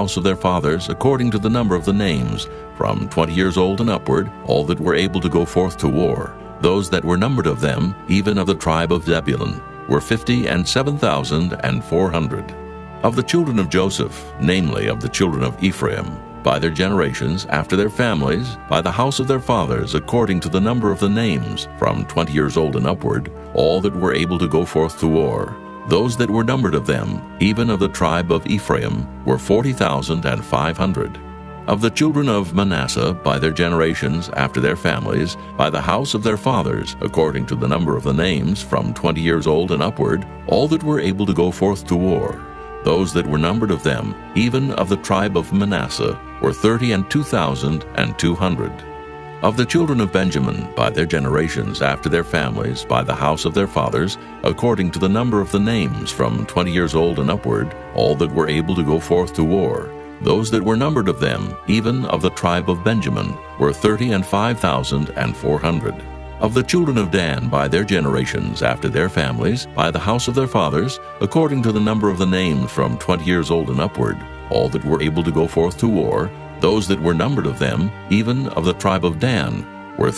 house of their fathers, according to the number of the names, from 20 years old and upward, all that were able to go forth to war. Those that were numbered of them, even of the tribe of Zebulun, were 50,007,400. Of the children of Joseph, namely of the children of Ephraim, by their generations, after their families, by the house of their fathers, according to the number of the names, from 20 years old and upward, all that were able to go forth to war. Those that were numbered of them, even of the tribe of Ephraim, were 40,500. Of the children of Manasseh, by their generations, after their families, by the house of their fathers, according to the number of the names, from 20 years old and upward, all that were able to go forth to war. Those that were numbered of them, even of the tribe of Manasseh, were 32,200. Of the children of Benjamin, by their generations, after their families, by the house of their fathers, according to the number of the names, from 20 years old and upward, all that were able to go forth to war. Those that were numbered of them, even of the tribe of Benjamin, were 35,400. Of the children of Dan, by their generations, after their families, by the house of their fathers, according to the number of the names, from 20 years old and upward, all that were able to go forth to war, those that were numbered of them, even of the tribe of Dan, were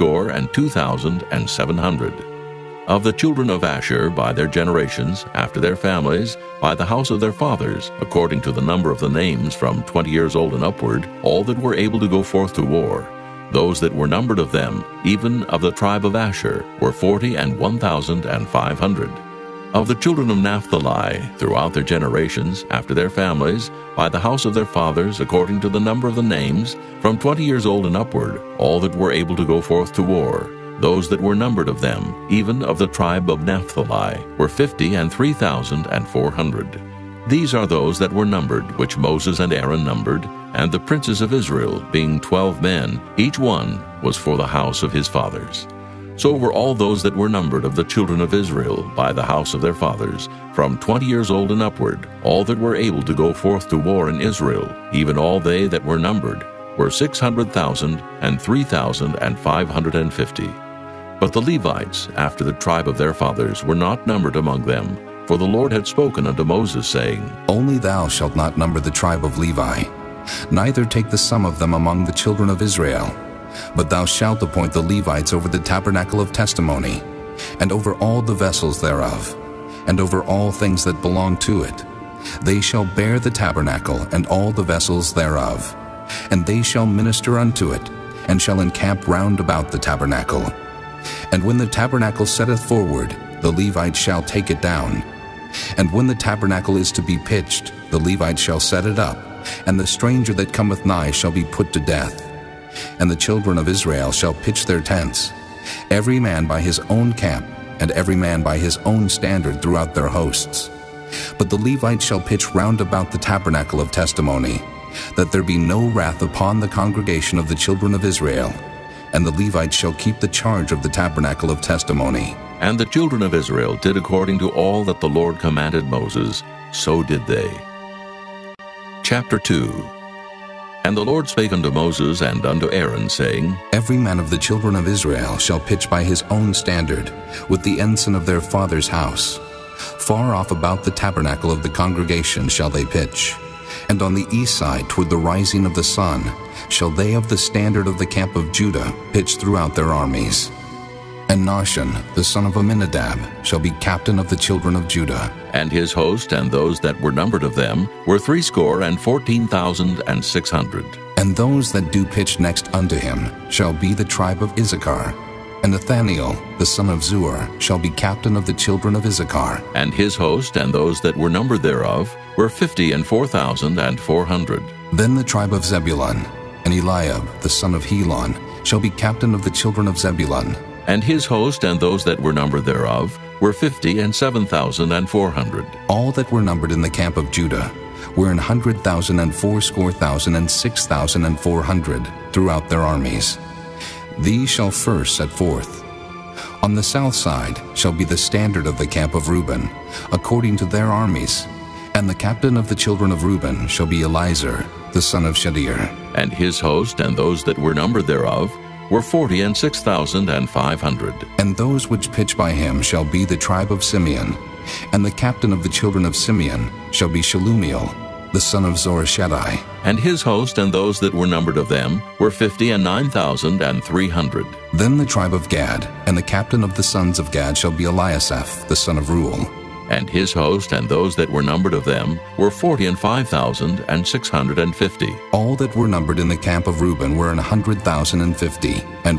62,700. Of the children of Asher, by their generations, after their families, by the house of their fathers, according to the number of the names, from 20 years old and upward, all that were able to go forth to war, those that were numbered of them, even of the tribe of Asher, were 41,500. Of the children of Naphtali, throughout their generations, after their families, by the house of their fathers, according to the number of the names, from 20 years old and upward, all that were able to go forth to war, those that were numbered of them, even of the tribe of Naphtali, were 53,400. These are those that were numbered, which Moses and Aaron numbered, and the princes of Israel, being 12 men, each one was for the house of his fathers. So were all those that were numbered of the children of Israel, by the house of their fathers, from 20 years old and upward, all that were able to go forth to war in Israel, even all they that were numbered, were 600,000 and 3,550. But the Levites, after the tribe of their fathers, were not numbered among them, for the Lord had spoken unto Moses, saying, Only thou shalt not number the tribe of Levi, neither take the sum of them among the children of Israel. But thou shalt appoint the Levites over the tabernacle of testimony, and over all the vessels thereof, and over all things that belong to it. They shall bear the tabernacle and all the vessels thereof, and they shall minister unto it, and shall encamp round about the tabernacle. And when the tabernacle setteth forward, the Levites shall take it down. And when the tabernacle is to be pitched, the Levites shall set it up, and the stranger that cometh nigh shall be put to death. And the children of Israel shall pitch their tents, every man by his own camp, and every man by his own standard throughout their hosts. But the Levites shall pitch round about the tabernacle of testimony, that there be no wrath upon the congregation of the children of Israel. And the Levites shall keep the charge of the tabernacle of testimony. And the children of Israel did according to all that the Lord commanded Moses, so did they. Chapter 2. And the Lord spake unto Moses and unto Aaron, saying, Every man of the children of Israel shall pitch by his own standard, with the ensign of their father's house. Far off about the tabernacle of the congregation shall they pitch. And on the east side, toward the rising of the sun, shall they of the standard of the camp of Judah pitch throughout their armies. And Nahshon, the son of Amminadab, shall be captain of the children of Judah. And his host and those that were numbered of them were 14,600. And those that do pitch next unto him shall be the tribe of Issachar. And Nathaniel, the son of Zuar, shall be captain of the children of Issachar. And his host and those that were numbered thereof were 54,400. Then the tribe of Zebulun, and Eliab, the son of Helon, shall be captain of the children of Zebulun. And his host and those that were numbered thereof were 57,400. All that were numbered in the camp of Judah were 100,000 and 80,000 and 6,400 throughout their armies. These shall first set forth. On the south side shall be the standard of the camp of Reuben, according to their armies. And the captain of the children of Reuben shall be Elizur, the son of Shedeur. And his host and those that were numbered thereof were 46,500. And those which pitch by him shall be the tribe of Simeon. And the captain of the children of Simeon shall be Shelumiel, the son of Zorashadai. And his host and those that were numbered of them were 59,300. Then the tribe of Gad, and the captain of the sons of Gad shall be Eliasaph, the son of Reuel. And his host and those that were numbered of them were 45,650. All that were numbered in the camp of Reuben were 100,050, and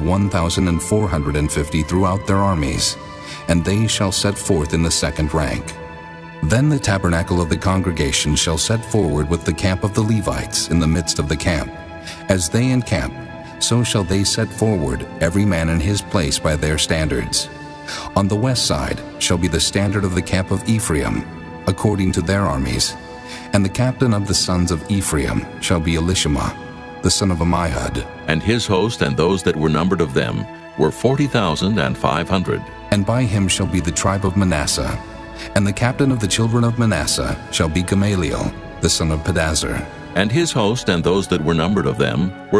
1,450 throughout their armies, and they shall set forth in the second rank. Then the tabernacle of the congregation shall set forward with the camp of the Levites in the midst of the camp. As they encamp, so shall they set forward, every man in his place by their standards. On the west side shall be the standard of the camp of Ephraim, according to their armies. And the captain of the sons of Ephraim shall be Elishama, the son of Ammihud. And his host and those that were numbered of them were 40,500. And by him shall be the tribe of Manasseh. And the captain of the children of Manasseh shall be Gamaliel, the son of Pedazur. And his host and those that were numbered of them were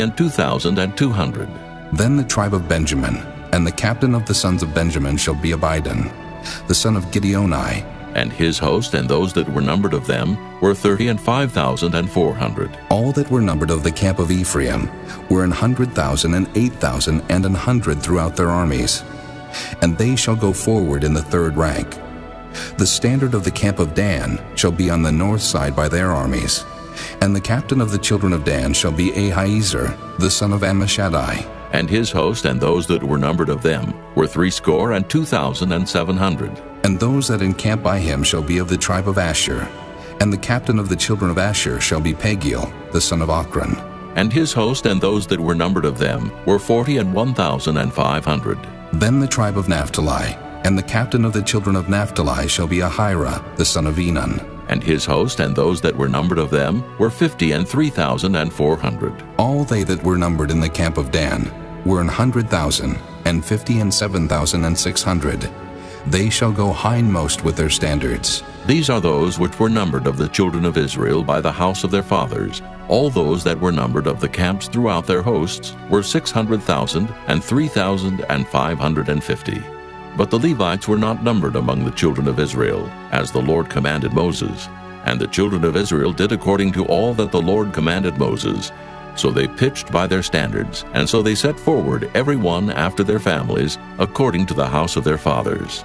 32,200. Then the tribe of Benjamin, and the captain of the sons of Benjamin shall be Abidan, the son of Gideoni. And his host and those that were numbered of them were 35,400. All that were numbered of the camp of Ephraim were 100,000 and 8,000 and 100 throughout their armies. And they shall go forward in the third rank. The standard of the camp of Dan shall be on the north side by their armies. And the captain of the children of Dan shall be Ahiezer, the son of Ammishaddai. And his host and those that were numbered of them were 62,700. And those that encamp by him shall be of the tribe of Asher. And the captain of the children of Asher shall be Pagiel, the son of Ochran. And his host and those that were numbered of them were 41,500. Then the tribe of Naphtali, and the captain of the children of Naphtali shall be Ahira, the son of Enan. And his host and those that were numbered of them were 53,400. All they that were numbered in the camp of Dan were 100,000, and 57,600. They shall go hindmost with their standards. These are those which were numbered of the children of Israel by the house of their fathers. All those that were numbered of the camps throughout their hosts were 600,000 and 3,550. But the Levites were not numbered among the children of Israel, as the Lord commanded Moses. And the children of Israel did according to all that the Lord commanded Moses. So they pitched by their standards, and so they set forward every one after their families, according to the house of their fathers.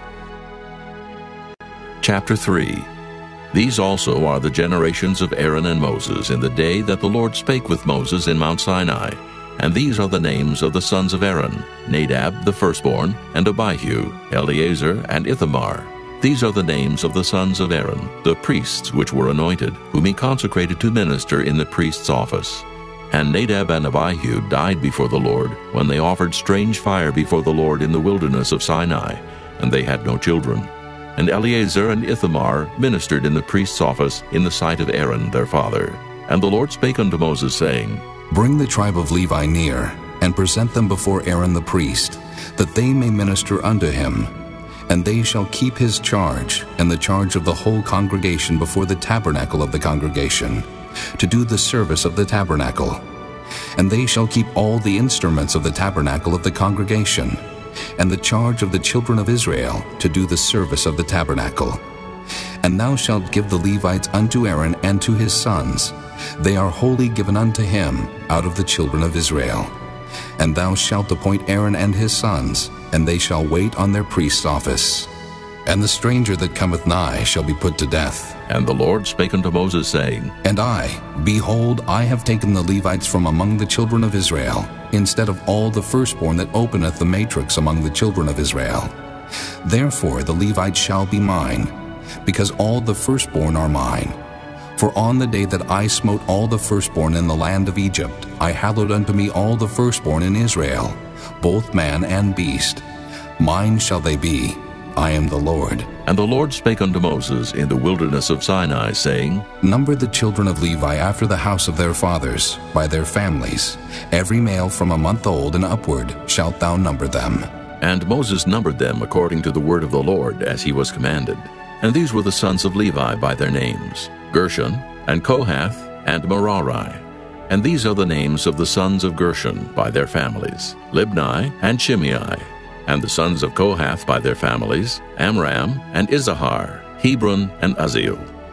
Chapter 3. These also are the generations of Aaron and Moses in the day that the Lord spake with Moses in Mount Sinai. And these are the names of the sons of Aaron, Nadab the firstborn, and Abihu, Eleazar, and Ithamar. These are the names of the sons of Aaron, the priests which were anointed, whom he consecrated to minister in the priest's office. And Nadab and Abihu died before the Lord, when they offered strange fire before the Lord in the wilderness of Sinai, and they had no children. And Eleazar and Ithamar ministered in the priest's office in the sight of Aaron their father. And the Lord spake unto Moses, saying, Bring the tribe of Levi near, and present them before Aaron the priest, that they may minister unto him. And they shall keep his charge, and the charge of the whole congregation before the tabernacle of the congregation, to do the service of the tabernacle. And they shall keep all the instruments of the tabernacle of the congregation, and the charge of the children of Israel to do the service of the tabernacle. And thou shalt give the Levites unto Aaron and to his sons. They are wholly given unto him out of the children of Israel. And thou shalt appoint Aaron and his sons, and they shall wait on their priest's office. And the stranger that cometh nigh shall be put to death. And the Lord spake unto Moses, saying, And I, behold, I have taken the Levites from among the children of Israel, instead of all the firstborn that openeth the matrix among the children of Israel. Therefore the Levites shall be mine, because all the firstborn are mine. For on the day that I smote all the firstborn in the land of Egypt, I hallowed unto me all the firstborn in Israel, both man and beast. Mine shall they be. I am the Lord. And the Lord spake unto Moses in the wilderness of Sinai, saying, Number the children of Levi after the house of their fathers, by their families. Every male from a month old and upward shalt thou number them. And Moses numbered them according to the word of the Lord, as he was commanded. And these were the sons of Levi by their names, Gershon, and Kohath, and Merari. And these are the names of the sons of Gershon by their families, Libni and Shimei. And the sons of Kohath by their families, Amram and Izahar, Hebron and Uzziel.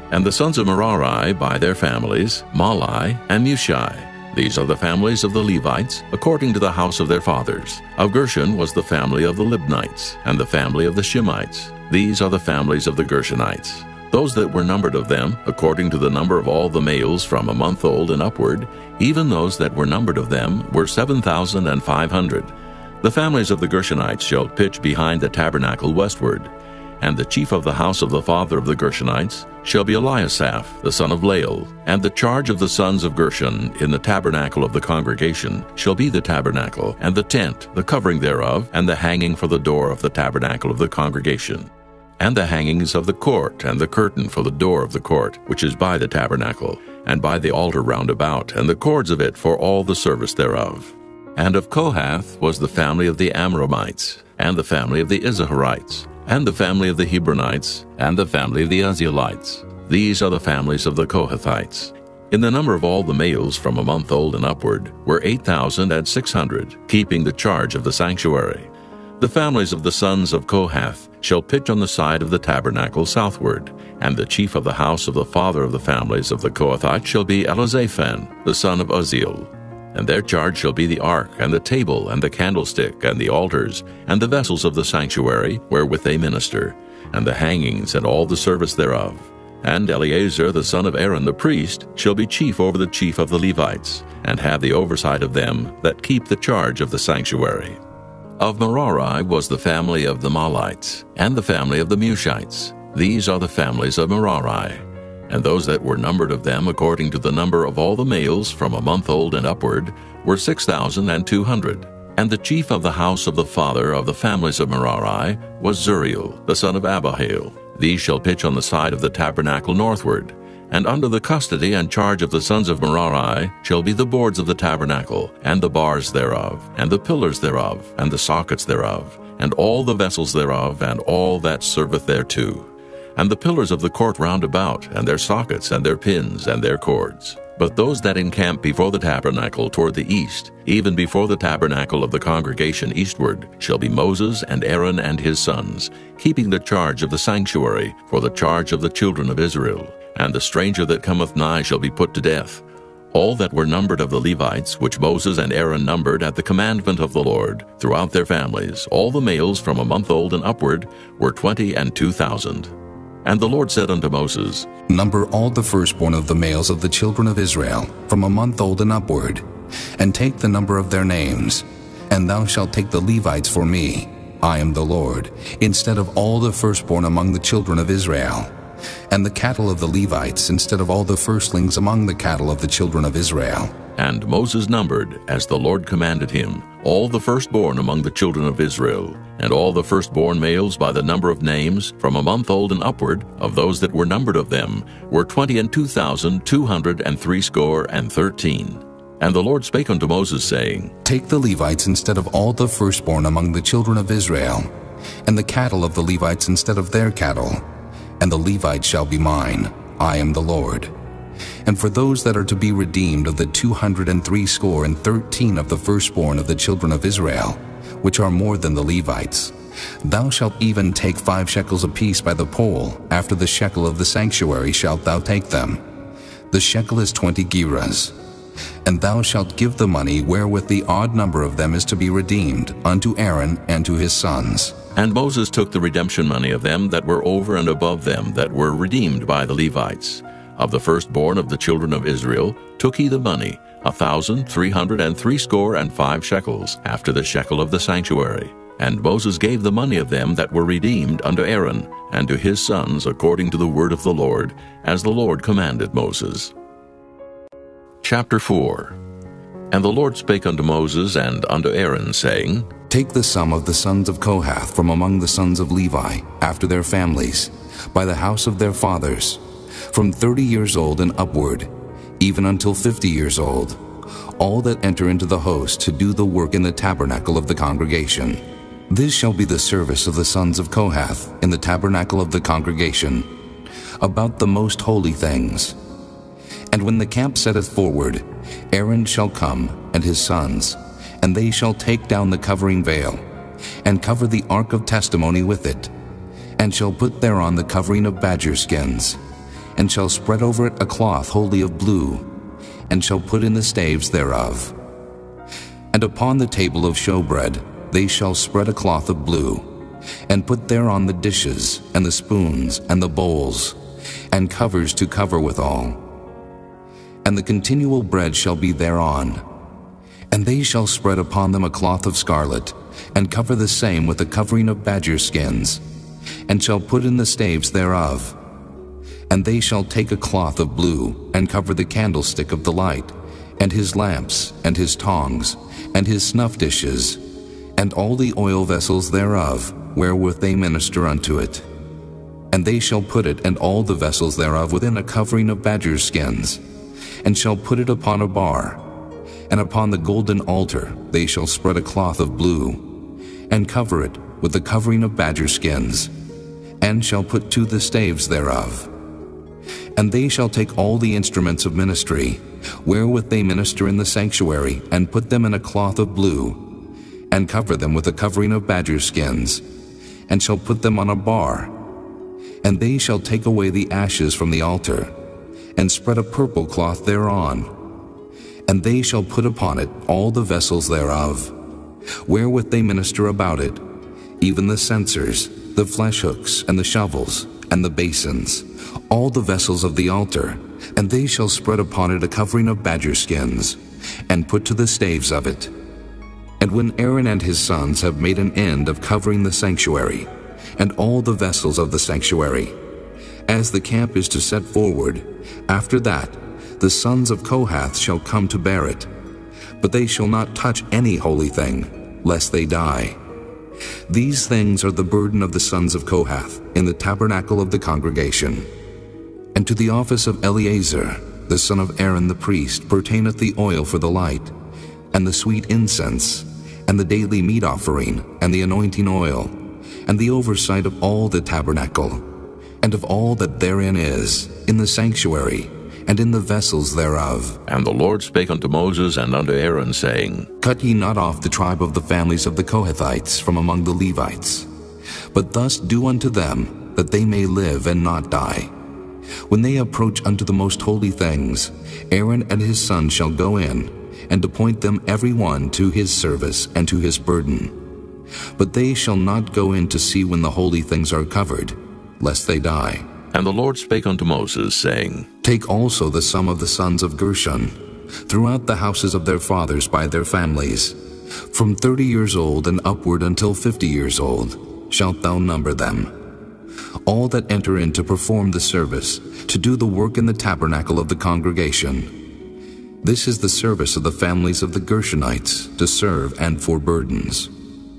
And the sons of Merari by their families, Mahli and Mushi. These are the families of the Levites, according to the house of their fathers. Of Gershon was the family of the Libnites, and the family of the Shimites. These are the families of the Gershonites. Those that were numbered of them, according to the number of all the males from a month old and upward, even those that were numbered of them, were 7,500. The families of the Gershonites shall pitch behind the tabernacle westward. And the chief of the house of the father of the Gershonites shall be Eliasaph, the son of Lael. And the charge of the sons of Gershon in the tabernacle of the congregation shall be the tabernacle, and the tent, the covering thereof, and the hanging for the door of the tabernacle of the congregation, and the hangings of the court, and the curtain for the door of the court, which is by the tabernacle, and by the altar round about, and the cords of it for all the service thereof. And of Kohath was the family of the Amramites, and the family of the Izaharites, and the family of the Hebronites, and the family of the Uzzielites. These are the families of the Kohathites. In the number of all the males from a month old and upward were 8,600, keeping the charge of the sanctuary. The families of the sons of Kohath shall pitch on the side of the tabernacle southward, and the chief of the house of the father of the families of the Kohathites shall be Elizaphan, the son of Uzziel. And their charge shall be the ark, and the table, and the candlestick, and the altars, and the vessels of the sanctuary, wherewith they minister, and the hangings, and all the service thereof. And Eleazar the son of Aaron the priest shall be chief over the chief of the Levites, and have the oversight of them that keep the charge of the sanctuary. Of Merari was the family of the Mahlites, and the family of the Mushites. These are the families of Merari. And those that were numbered of them according to the number of all the males from a month old and upward were 6,200. And the chief of the house of the father of the families of Merari was Zuriel, the son of Abihail. These shall pitch on the side of the tabernacle northward. And under the custody and charge of the sons of Merari shall be the boards of the tabernacle, and the bars thereof, and the pillars thereof, and the sockets thereof, and all the vessels thereof, and all that serveth thereto. And the pillars of the court round about, and their sockets, and their pins, and their cords. But those that encamp before the tabernacle toward the east, even before the tabernacle of the congregation eastward, shall be Moses and Aaron and his sons, keeping the charge of the sanctuary, for the charge of the children of Israel. And the stranger that cometh nigh shall be put to death. All that were numbered of the Levites, which Moses and Aaron numbered at the commandment of the Lord, throughout their families, all the males from a month old and upward, were 22,000. And the Lord said unto Moses, Number all the firstborn of the males of the children of Israel, from a month old and upward, and take the number of their names. And thou shalt take the Levites for me, I am the Lord, instead of all the firstborn among the children of Israel, and the cattle of the Levites instead of all the firstlings among the cattle of the children of Israel. And Moses numbered, as the Lord commanded him, all the firstborn among the children of Israel, and all the firstborn males by the number of names, from a month old and upward, of those that were numbered of them, were 22,213. And the Lord spake unto Moses, saying, Take the Levites instead of all the firstborn among the children of Israel, and the cattle of the Levites instead of their cattle, and the Levites shall be mine, I am the Lord. And for those that are to be redeemed of the 213 of the firstborn of the children of Israel, which are more than the Levites, thou shalt even take 5 shekels apiece by the poll. After the shekel of the sanctuary shalt thou take them. The shekel is 20 gerahs. And thou shalt give the money wherewith the odd number of them is to be redeemed unto Aaron and to his sons. And Moses took the redemption money of them that were over and above them that were redeemed by the Levites. Of the firstborn of the children of Israel took he the money, 1,365 shekels, after the shekel of the sanctuary. And Moses gave the money of them that were redeemed unto Aaron, and to his sons according to the word of the Lord, as the Lord commanded Moses. Chapter 4. And the Lord spake unto Moses and unto Aaron, saying, Take the sum of the sons of Kohath from among the sons of Levi, after their families, by the house of their fathers, from 30 years old and upward, even until 50 years old, all that enter into the host to do the work in the tabernacle of the congregation. This shall be the service of the sons of Kohath in the tabernacle of the congregation, about the most holy things. And when the camp setteth forward, Aaron shall come, and his sons, and they shall take down the covering veil, and cover the ark of testimony with it, and shall put thereon the covering of badger skins, and shall spread over it a cloth wholly of blue, and shall put in the staves thereof. And upon the table of showbread they shall spread a cloth of blue, and put thereon the dishes, and the spoons, and the bowls, and covers to cover withal. And the continual bread shall be thereon. And they shall spread upon them a cloth of scarlet, and cover the same with a covering of badger skins, and shall put in the staves thereof. And they shall take a cloth of blue, and cover the candlestick of the light, and his lamps, and his tongs, and his snuff dishes, and all the oil vessels thereof, wherewith they minister unto it. And they shall put it and all the vessels thereof within a covering of badger skins, and shall put it upon a bar. And upon the golden altar they shall spread a cloth of blue, and cover it with the covering of badger skins, and shall put to the staves thereof. And they shall take all the instruments of ministry, wherewith they minister in the sanctuary, and put them in a cloth of blue, and cover them with a covering of badger skins, and shall put them on a bar. And they shall take away the ashes from the altar, and spread a purple cloth thereon. And they shall put upon it all the vessels thereof, wherewith they minister about it, even the censers, the flesh hooks, and the shovels, and the basins, all the vessels of the altar. And they shall spread upon it a covering of badger skins, and put to the staves of it. And when Aaron and his sons have made an end of covering the sanctuary, and all the vessels of the sanctuary, as the camp is to set forward, after that the sons of Kohath shall come to bear it. But they shall not touch any holy thing, lest they die. These things are the burden of the sons of Kohath in the tabernacle of the congregation. And to the office of Eleazar, the son of Aaron the priest, pertaineth the oil for the light, and the sweet incense, and the daily meat offering, and the anointing oil, and the oversight of all the tabernacle, and of all that therein is, in the sanctuary, and in the vessels thereof. And the Lord spake unto Moses and unto Aaron, saying, Cut ye not off the tribe of the families of the Kohathites from among the Levites, but thus do unto them, that they may live and not die. When they approach unto the most holy things, Aaron and his sons shall go in, and appoint them every one to his service and to his burden. But they shall not go in to see when the holy things are covered, lest they die. And the Lord spake unto Moses, saying, Take also the sum of the sons of Gershon, throughout the houses of their fathers by their families, from 30 years old and upward until 50 years old, shalt thou number them. All that enter in to perform the service, to do the work in the tabernacle of the congregation. This is the service of the families of the Gershonites, to serve and for burdens.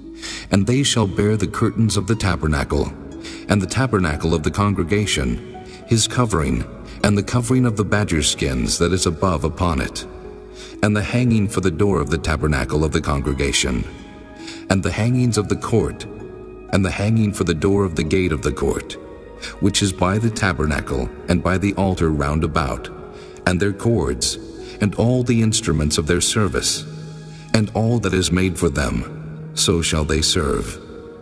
And they shall bear the curtains of the tabernacle, and the tabernacle of the congregation, his covering, and the covering of the badger skins that is above upon it, and the hanging for the door of the tabernacle of the congregation, and the hangings of the court, and the hanging for the door of the gate of the court, which is by the tabernacle and by the altar round about, and their cords, and all the instruments of their service, and all that is made for them, so shall they serve.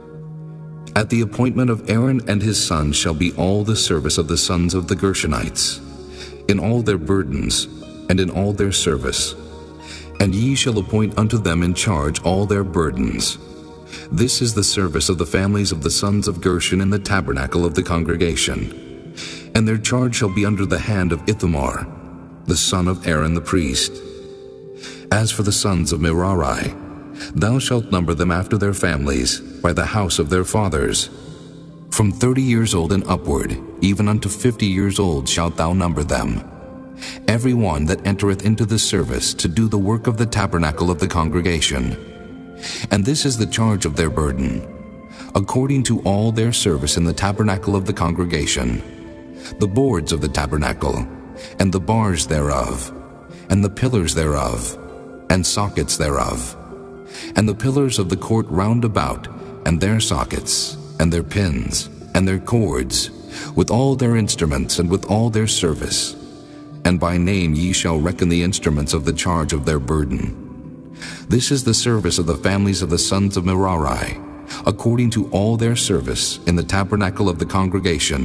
At the appointment of Aaron and his sons shall be all the service of the sons of the Gershonites, in all their burdens, and in all their service. And ye shall appoint unto them in charge all their burdens. This is the service of the families of the sons of Gershon in the tabernacle of the congregation. And their charge shall be under the hand of Ithamar, the son of Aaron the priest. As for the sons of Merari, thou shalt number them after their families, by the house of their fathers. From 30 years old and upward, even unto 50 years old shalt thou number them. Every one that entereth into the service to do the work of the tabernacle of the congregation. And this is the charge of their burden, according to all their service in the tabernacle of the congregation, the boards of the tabernacle, and the bars thereof, and the pillars thereof, and sockets thereof, and the pillars of the court round about, and their sockets, and their pins, and their cords, with all their instruments, and with all their service. And by name ye shall reckon the instruments of the charge of their burden. This is the service of the families of the sons of Merari, according to all their service in the tabernacle of the congregation,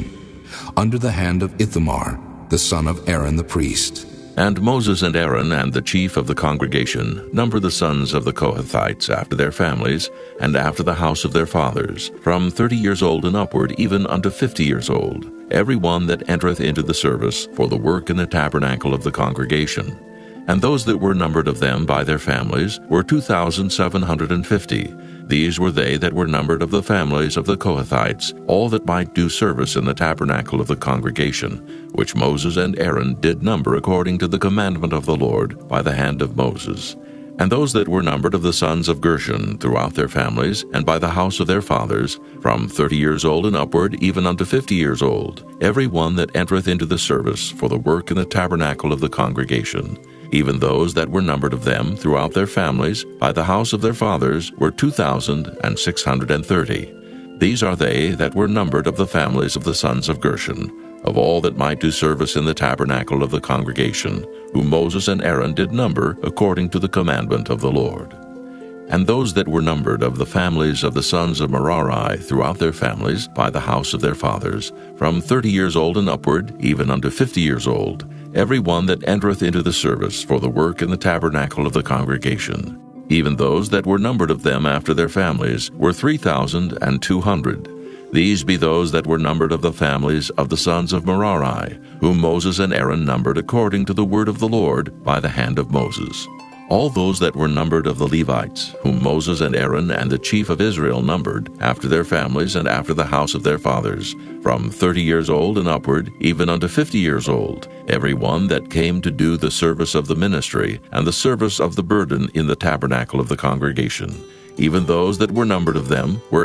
under the hand of Ithamar, the son of Aaron the priest. And Moses and Aaron and the chief of the congregation numbered the sons of the Kohathites after their families and after the house of their fathers, from 30 years old and upward even unto 50 years old, every one that entereth into the service for the work in the tabernacle of the congregation. And those that were numbered of them by their families were 2,750. These were they that were numbered of the families of the Kohathites, all that might do service in the tabernacle of the congregation, which Moses and Aaron did number according to the commandment of the Lord by the hand of Moses. And those that were numbered of the sons of Gershon throughout their families, and by the house of their fathers, from 30 years old and upward, even unto 50 years old, every one that entereth into the service for the work in the tabernacle of the congregation. Even those that were numbered of them throughout their families, by the house of their fathers, were 2,630. These are they that were numbered of the families of the sons of Gershon, of all that might do service in the tabernacle of the congregation, whom Moses and Aaron did number according to the commandment of the Lord. And those that were numbered of the families of the sons of Merari throughout their families, by the house of their fathers, from 30 years old and upward, even unto 50 years old, every one that entereth into the service for the work in the tabernacle of the congregation. Even those that were numbered of them after their families were 3,200. These be those that were numbered of the families of the sons of Merari, whom Moses and Aaron numbered according to the word of the Lord by the hand of Moses. All those that were numbered of the Levites, whom Moses and Aaron and the chief of Israel numbered, after their families and after the house of their fathers, from 30 years old and upward, even unto 50 years old, every one that came to do the service of the ministry and the service of the burden in the tabernacle of the congregation. Even those that were numbered of them were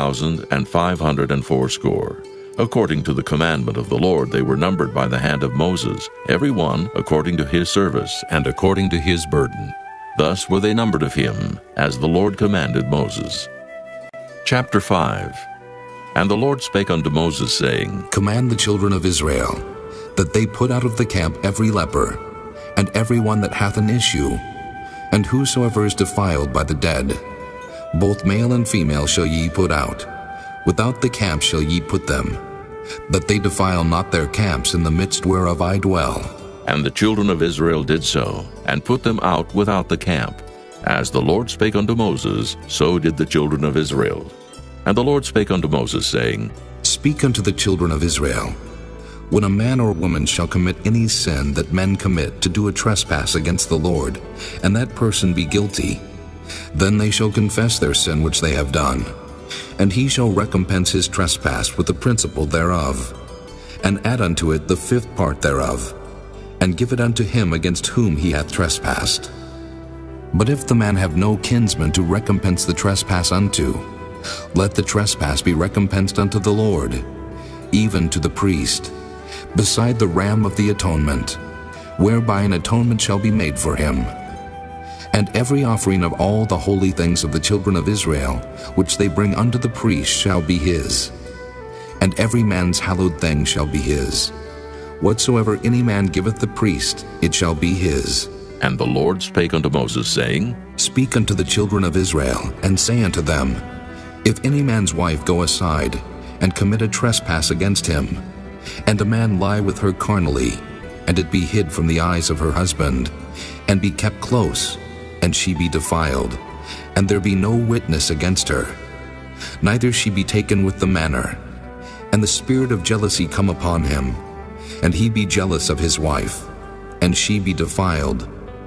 8,580. According to the commandment of the Lord they were numbered by the hand of Moses, every one according to his service and according to his burden. Thus were they numbered of him, as the Lord commanded Moses. Chapter 5. And the Lord spake unto Moses, saying, Command the children of Israel, that they put out of the camp every leper, and every one that hath an issue, and whosoever is defiled by the dead. Both male and female shall ye put out. Without the camp shall ye put them, that they defile not their camps in the midst whereof I dwell. And the children of Israel did so, and put them out without the camp. As the Lord spake unto Moses, so did the children of Israel. And the Lord spake unto Moses, saying, Speak unto the children of Israel, when a man or woman shall commit any sin that men commit to do a trespass against the Lord, and that person be guilty, then they shall confess their sin which they have done, and he shall recompense his trespass with the principal thereof, and add unto it the 5th part thereof, and give it unto him against whom he hath trespassed. But if the man have no kinsman to recompense the trespass unto, let the trespass be recompensed unto the Lord, even to the priest, beside the ram of the atonement, whereby an atonement shall be made for him. And every offering of all the holy things of the children of Israel, which they bring unto the priest, shall be his. And every man's hallowed thing shall be his. Whatsoever any man giveth the priest, it shall be his. And the Lord spake unto Moses, saying, Speak unto the children of Israel, and say unto them, If any man's wife go aside, and commit a trespass against him, and a man lie with her carnally, and it be hid from the eyes of her husband, and be kept close, and she be defiled, and there be no witness against her, neither she be taken with the manner, and the spirit of jealousy come upon him, and he be jealous of his wife, and she be defiled,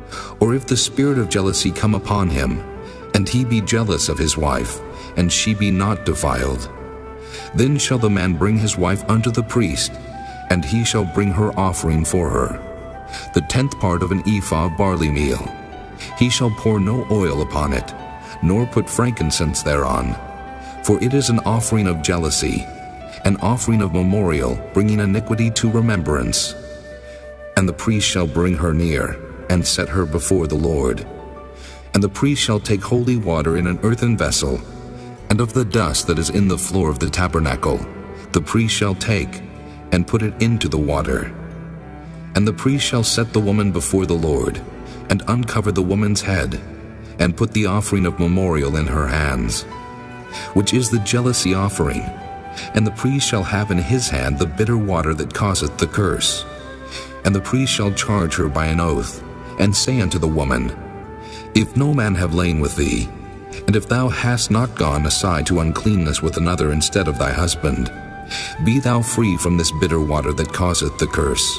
or if the spirit of jealousy come upon him, and he be jealous of his wife, and she be not defiled, then shall the man bring his wife unto the priest, and he shall bring her offering for her, the 10th part of an ephah of barley meal. He shall pour no oil upon it, nor put frankincense thereon, for it is an offering of jealousy, an offering of memorial, bringing iniquity to remembrance. And the priest shall bring her near, and set her before the Lord. And the priest shall take holy water in an earthen vessel, and of the dust that is in the floor of the tabernacle the priest shall take, and put it into the water. And the priest shall set the woman before the Lord, and uncover the woman's head, and put the offering of memorial in her hands, which is the jealousy offering, And the priest shall have in his hand the bitter water that causeth the curse. And the priest shall charge her by an oath, and say unto the woman, If no man have lain with thee, and if thou hast not gone aside to uncleanness with another instead of thy husband, be thou free from this bitter water that causeth the curse.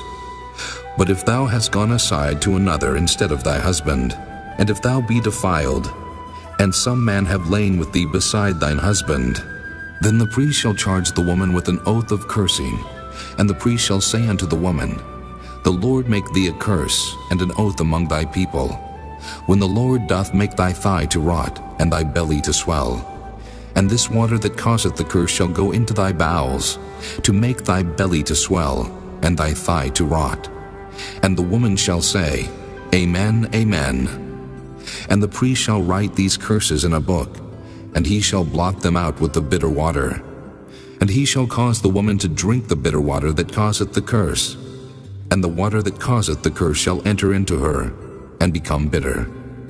But if thou hast gone aside to another instead of thy husband, and if thou be defiled, and some man have lain with thee beside thine husband, then the priest shall charge the woman with an oath of cursing, and the priest shall say unto the woman, The Lord make thee a curse and an oath among thy people, when the Lord doth make thy thigh to rot, and thy belly to swell. And this water that causeth the curse shall go into thy bowels, to make thy belly to swell, and thy thigh to rot. And the woman shall say, Amen, Amen. And the priest shall write these curses in a book, and he shall blot them out with the bitter water. And he shall cause the woman to drink the bitter water that causeth the curse, and the water that causeth the curse shall enter into her, and become bitter.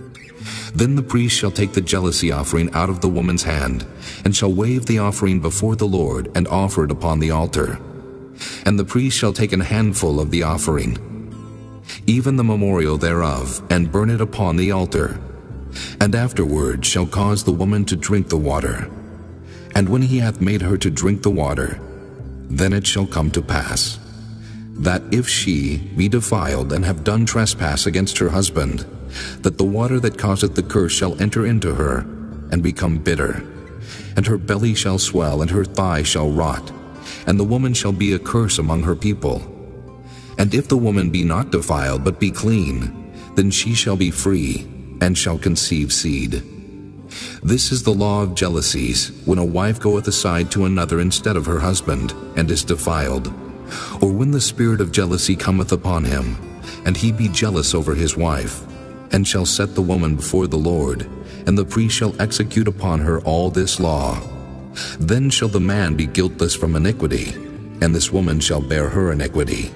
Then the priest shall take the jealousy offering out of the woman's hand, and shall wave the offering before the Lord, and offer it upon the altar. And the priest shall take an handful of the offering, even the memorial thereof, and burn it upon the altar, and afterward shall cause the woman to drink the water. And when he hath made her to drink the water, then it shall come to pass, that if she be defiled and have done trespass against her husband, that the water that causeth the curse shall enter into her, and become bitter, and her belly shall swell, and her thigh shall rot, and the woman shall be a curse among her people. And if the woman be not defiled, but be clean, then she shall be free, and shall conceive seed. This is the law of jealousies, when a wife goeth aside to another instead of her husband, and is defiled, or when the spirit of jealousy cometh upon him, and he be jealous over his wife, and shall set the woman before the Lord, and the priest shall execute upon her all this law. Then shall the man be guiltless from iniquity, and this woman shall bear her iniquity.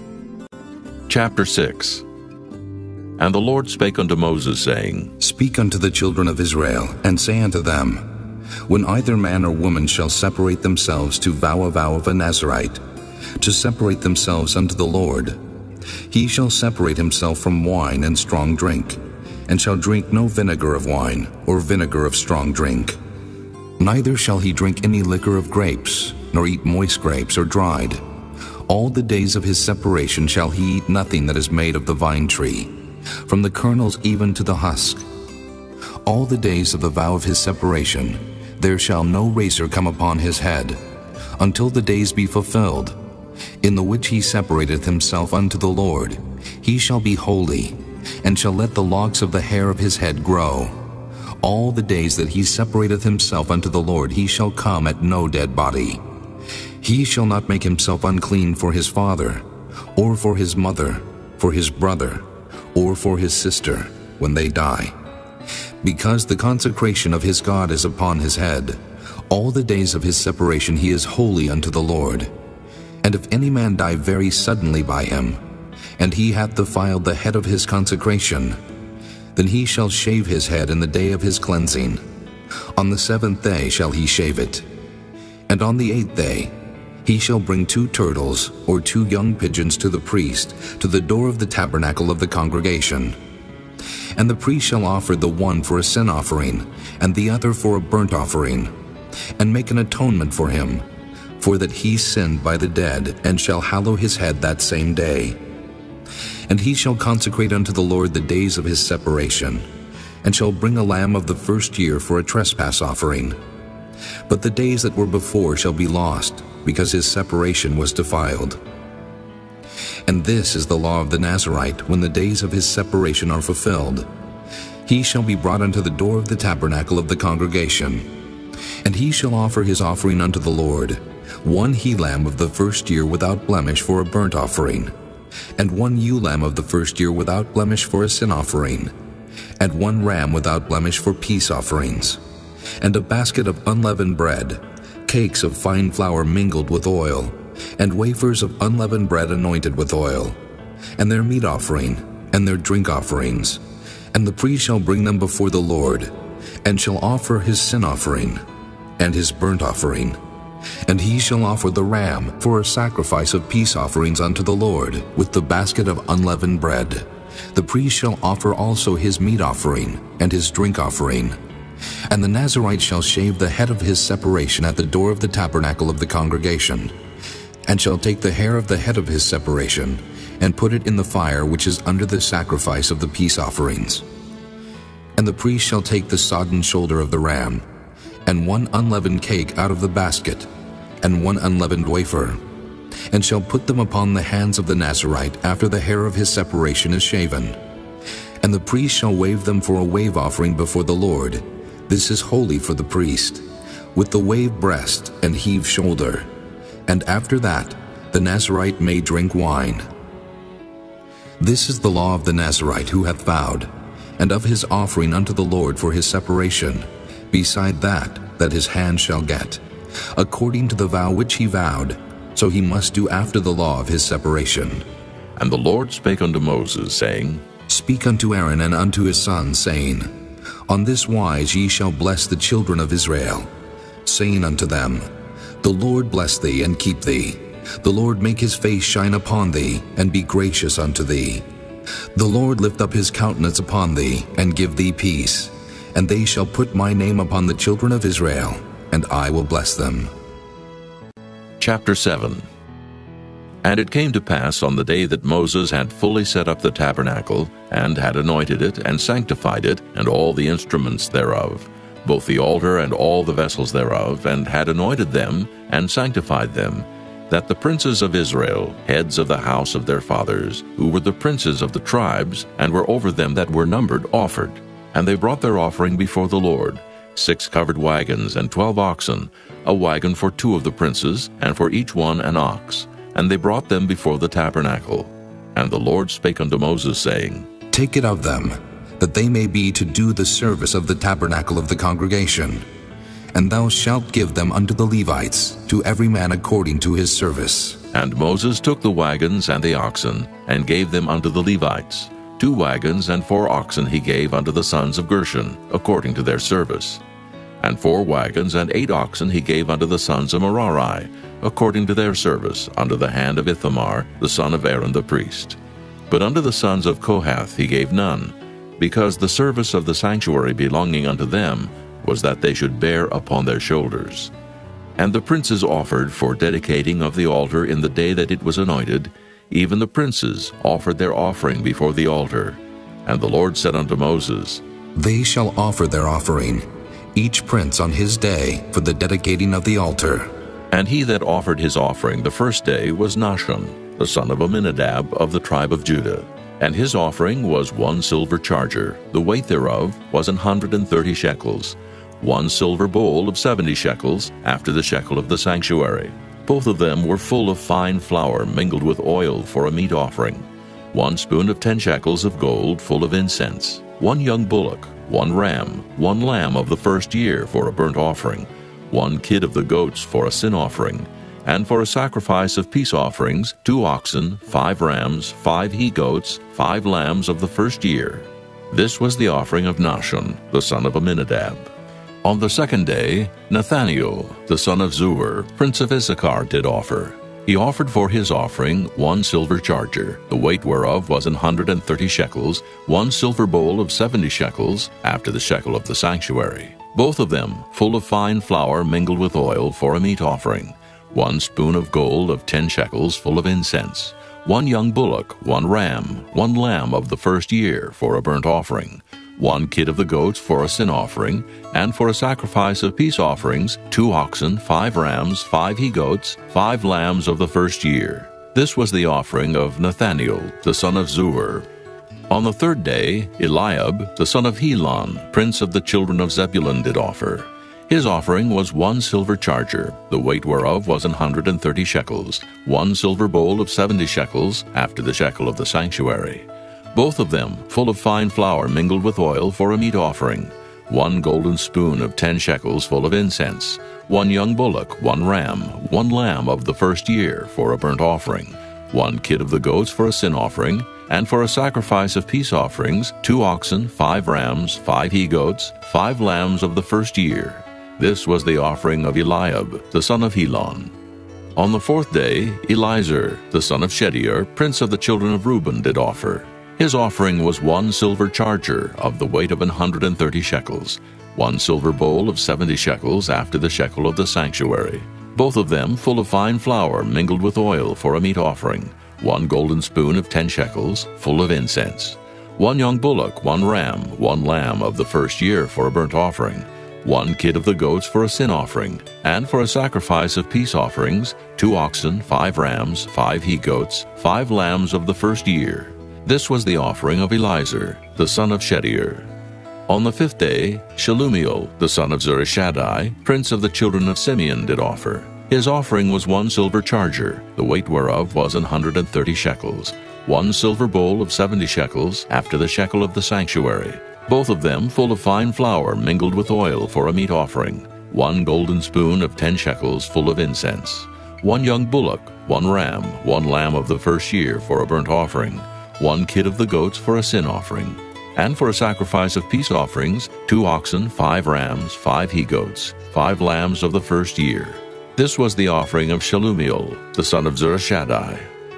Chapter 6. And the Lord spake unto Moses, saying, Speak unto the children of Israel, and say unto them, When either man or woman shall separate themselves to vow a vow of a Nazarite, to separate themselves unto the Lord, he shall separate himself from wine and strong drink, and shall drink no vinegar of wine, or vinegar of strong drink. Neither shall he drink any liquor of grapes, nor eat moist grapes or dried. All the days of his separation shall he eat nothing that is made of the vine tree, from the kernels even to the husk. All the days of the vow of his separation there shall no razor come upon his head, until the days be fulfilled, in the which he separateth himself unto the Lord. He shall be holy, and shall let the locks of the hair of his head grow. All the days that he separateth himself unto the Lord he shall come at no dead body. He shall not make himself unclean for his father, or for his mother, for his brother, or for his sister, when they die. Because the consecration of his God is upon his head, all the days of his separation he is holy unto the Lord. And if any man die very suddenly by him, and he hath defiled the head of his consecration, then he shall shave his head in the day of his cleansing. On the 7th day shall he shave it. And on the 8th day he shall bring 2 turtles or 2 young pigeons to the priest, to the door of the tabernacle of the congregation. And the priest shall offer the one for a sin offering, and the other for a burnt offering, and make an atonement for him, for that he sinned by the dead, and shall hallow his head that same day. And he shall consecrate unto the Lord the days of his separation, and shall bring a lamb of the first year for a trespass offering. But the days that were before shall be lost, because his separation was defiled. And this is the law of the Nazarite, when the days of his separation are fulfilled. He shall be brought unto the door of the tabernacle of the congregation, and he shall offer his offering unto the Lord, 1 he-lamb of the first year without blemish for a burnt offering, and 1 ewe-lamb of the first year without blemish for a sin offering, and 1 ram without blemish for peace offerings, and a basket of unleavened bread, cakes of fine flour mingled with oil, and wafers of unleavened bread anointed with oil, and their meat offering, and their drink offerings. And the priest shall bring them before the Lord, and shall offer his sin offering, and his burnt offering, And he shall offer the ram for a sacrifice of peace offerings unto the Lord, with the basket of unleavened bread. The priest shall offer also his meat offering and his drink offering. And the Nazarite shall shave the head of his separation at the door of the tabernacle of the congregation, and shall take the hair of the head of his separation, and put it in the fire which is under the sacrifice of the peace offerings. And the priest shall take the sodden shoulder of the ram, and one unleavened cake out of the basket, and one unleavened wafer, and shall put them upon the hands of the Nazarite after the hair of his separation is shaven. And the priest shall wave them for a wave offering before the Lord. This is holy for the priest, with the wave breast and heave shoulder. And after that, the Nazarite may drink wine. This is the law of the Nazarite who hath vowed, and of his offering unto the Lord for his separation, beside that his hand shall get, according to the vow which he vowed, so he must do after the law of his separation. And the Lord spake unto Moses, saying, Speak unto Aaron and unto his sons, saying, On this wise ye shall bless the children of Israel, saying unto them, The Lord bless thee and keep thee. The Lord make his face shine upon thee, and be gracious unto thee. The Lord lift up his countenance upon thee, and give thee peace. And they shall put my name upon the children of Israel, and I will bless them. Chapter 7. And it came to pass on the day that Moses had fully set up the tabernacle, and had anointed it, and sanctified it, and all the instruments thereof, both the altar and all the vessels thereof, and had anointed them, and sanctified them, that the princes of Israel, heads of the house of their fathers, who were the princes of the tribes, and were over them that were numbered, offered. And they brought their offering before the Lord, 6 covered wagons and 12 oxen, a wagon for 2 of the princes, and for each one an ox. And they brought them before the tabernacle. And the Lord spake unto Moses, saying, Take it of them, that they may be to do the service of the tabernacle of the congregation. And thou shalt give them unto the Levites, to every man according to his service. And Moses took the wagons and the oxen, and gave them unto the Levites. 2 wagons and 4 oxen he gave unto the sons of Gershon, according to their service. And 4 wagons and 8 oxen he gave unto the sons of Merari, according to their service, under the hand of Ithamar, the son of Aaron the priest. But unto the sons of Kohath he gave none, because the service of the sanctuary belonging unto them was that they should bear upon their shoulders. And the princes offered for dedicating of the altar in the day that it was anointed. Even the princes offered their offering before the altar. And the Lord said unto Moses, They shall offer their offering, each prince on his day, for the dedicating of the altar. And he that offered his offering the first day was Nahshon, the son of Amminadab of the tribe of Judah. And his offering was 1 silver charger, the weight thereof was 130 shekels, 1 silver bowl of 70 shekels, after the shekel of the sanctuary. Both of them were full of fine flour mingled with oil for a meat offering, 1 spoon of 10 shekels of gold full of incense, 1 young bullock, 1 ram, 1 lamb of the first year for a burnt offering, 1 kid of the goats for a sin offering, and for a sacrifice of peace offerings, 2 oxen, 5 rams, 5 he-goats, 5 lambs of the first year. This was the offering of Nahshon, the son of Amminadab. On the second day, Nathaniel, the son of Zuar, prince of Issachar, did offer. He offered for his offering 1 silver charger, the weight whereof was 130 shekels, 1 silver bowl of 70 shekels, after the shekel of the sanctuary. Both of them full of fine flour mingled with oil for a meat offering, 1 spoon of gold of 10 shekels full of incense, 1 young bullock, 1 ram, 1 lamb of the first year for a burnt offering, 1 kid of the goats for a sin offering, and for a sacrifice of peace offerings, 2 oxen, 5 rams, 5 he-goats, 5 lambs of the first year. This was the offering of Nathaniel, the son of Zuar. On the third day, Eliab, the son of Helon, prince of the children of Zebulun, did offer. His offering was 1 silver charger, the weight whereof was 130 shekels, 1 silver bowl of 70 shekels, after the shekel of the sanctuary. Both of them full of fine flour mingled with oil for a meat offering, 1 golden spoon of 10 shekels full of incense, 1 young bullock, 1 ram, 1 lamb of the first year for a burnt offering, 1 kid of the goats for a sin offering, and for a sacrifice of peace offerings, 2 oxen, 5 rams, 5 he-goats, 5 lambs of the first year. This was the offering of Eliab, the son of Helon. On the 4th day, Elizur, the son of Shedeur, prince of the children of Reuben, did offer. His offering was 1 silver charger of the weight of 130 shekels, 1 silver bowl of 70 shekels after the shekel of the sanctuary, both of them full of fine flour mingled with oil for a meat offering, 1 golden spoon of 10 shekels, full of incense, 1 young bullock, 1 ram, 1 lamb of the first year for a burnt offering, 1 kid of the goats for a sin offering, and for a sacrifice of peace offerings, 2 oxen, 5 rams, 5 he-goats, 5 lambs of the first year. This was the offering of Elizur, the son of Shedeur. On the 5th day, Shelumiel, the son of Zurishaddai, prince of the children of Simeon, did offer. His offering was 1 silver charger, the weight whereof was 130 shekels, 1 silver bowl of 70 shekels after the shekel of the sanctuary, both of them full of fine flour mingled with oil for a meat offering, 1 golden spoon of 10 shekels full of incense, 1 young bullock, 1 ram, 1 lamb of the first year for a burnt offering, 1 kid of the goats for a sin offering, and for a sacrifice of peace offerings, 2 oxen, 5 rams, 5 he-goats, 5 lambs of the first year. This was the offering of Shelumiel, the son of Zurishaddai.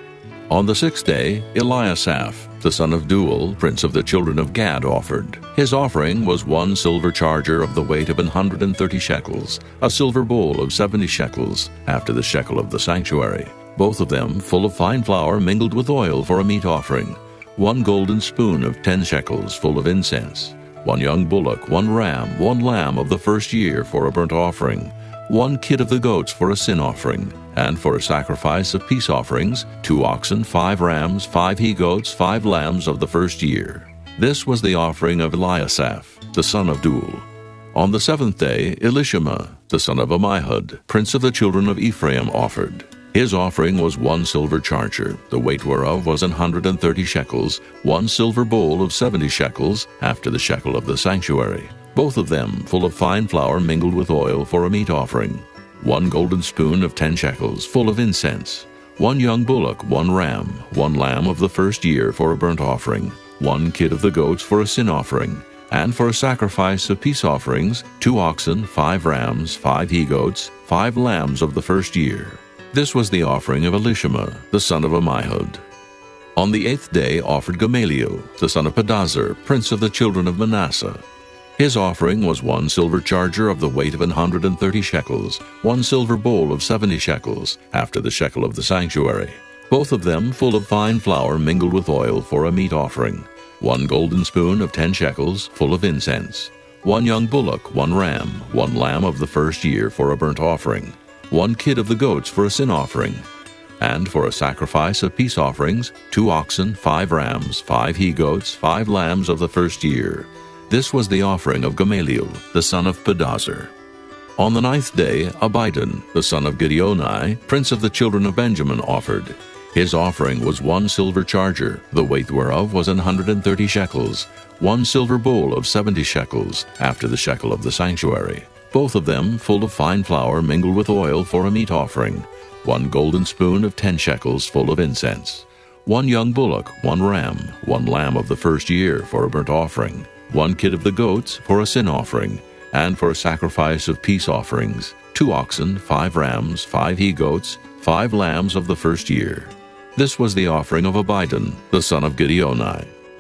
On the 6th day, Eliasaph, the son of Deuel, prince of the children of Gad, offered. His offering was 1 silver charger of the weight of 130 shekels, a silver bowl of 70 shekels, after the shekel of the sanctuary, both of them full of fine flour mingled with oil for a meat offering, 1 golden spoon of 10 shekels full of incense, 1 young bullock, 1 ram, 1 lamb of the first year for a burnt offering, 1 kid of the goats for a sin offering, and for a sacrifice of peace offerings, 2 oxen, 5 rams, 5 he-goats, 5 lambs of the first year. This was the offering of Eliasaph, the son of Deuel. On the 7th day, Elishama, the son of Ammihud, prince of the children of Ephraim, offered. His offering was 1 silver charger, the weight whereof was 130 shekels, 1 silver bowl of 70 shekels after the shekel of the sanctuary, both of them full of fine flour mingled with oil for a meat offering, 1 golden spoon of 10 shekels full of incense, 1 young bullock, 1 ram, 1 lamb of the first year for a burnt offering, 1 kid of the goats for a sin offering, and for a sacrifice of peace offerings, 2 oxen, 5 rams, 5 he-goats, 5 lambs of the first year. This was the offering of Elishama, the son of Ammihud. On the 8th day offered Gamaliel, the son of Pedahzur, prince of the children of Manasseh. His offering was 1 silver charger of the weight of 130 shekels, 1 silver bowl of 70 shekels, after the shekel of the sanctuary, both of them full of fine flour mingled with oil for a meat offering, 1 golden spoon of 10 shekels, full of incense, 1 young bullock, 1 ram, 1 lamb of the first year for a burnt offering, 1 kid of the goats for a sin offering, and for a sacrifice of peace offerings, 2 oxen, 5 rams, 5 he-goats, 5 lambs of the first year. This was the offering of Gamaliel, the son of Pedahzur. On the 9th day, Abidan, the son of Gideoni, prince of the children of Benjamin, offered. His offering was 1 silver charger, the weight whereof was 130 shekels, 1 silver bowl of 70 shekels, after the shekel of the sanctuary, both of them full of fine flour mingled with oil for a meat offering, 1 golden spoon of 10 shekels full of incense, 1 young bullock, 1 ram, 1 lamb of the first year for a burnt offering, 1 kid of the goats for a sin offering, and for a sacrifice of peace offerings, 2 oxen, 5 rams, 5 he-goats, 5 lambs of the first year. This was the offering of Abidan, the son of Gideoni.